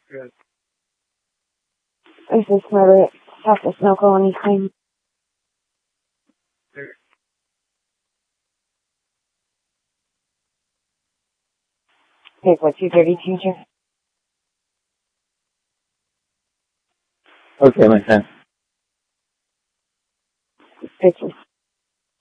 This is Margaret. Have to snuggle anything. Take what, 2:30, teacher? Okay, my friend. Bitches.